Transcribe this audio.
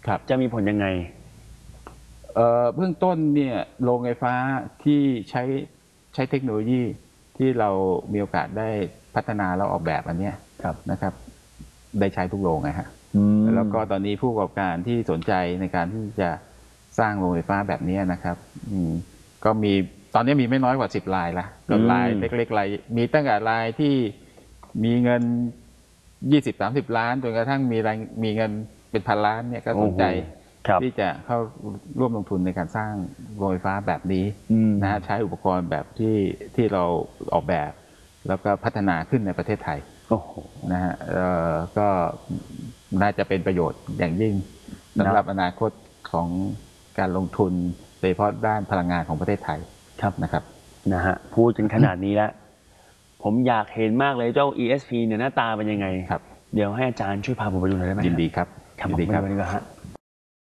จะมีผลยังไงเบื้องต้นเนี่ยโรงไฟฟ้าที่ใช้เทคโนโลยีที่เรามีโอกาสได้พัฒนาแล้วออกแบบอันนี้นะครับได้ใช้ทุกโรงนะฮะแล้วก็ตอนนี้ผู้ประกอบการที่สนใจในการที่จะสร้างโรงไฟฟ้าแบบนี้นะครับก็มีตอนนี้มีไม่น้อยกว่า10 รายละก็รายเล็กๆรายมีตั้งแต่รายที่มีเงิน20-30 ล้านจนกระทั่งมีเงินเป็นพันล้านเนี่ยก็สนใจที่จะเข้าร่วมลงทุนในการสร้างโรงไฟฟ้าแบบนี้นะฮะใช้อุปกรณ์แบบที่เราออกแบบแล้วก็พัฒนาขึ้นในประเทศไทยนะฮะก็น่าจะเป็นประโยชน์อย่างยิ่งสำหรับอนาคตของการลงทุนโดยเฉพาะด้านพลังงานของประเทศไทยนะครับนะฮะพูดจนขนาดนี้แล้วผมอยากเห็นมากเลยเจ้า ESP เนี่ยหน้าตาเป็นยังไงเดี๋ยวให้อาจารย์ช่วยพาผมไปดูหน่อยได้ไหมยินดีครับยินดีครับ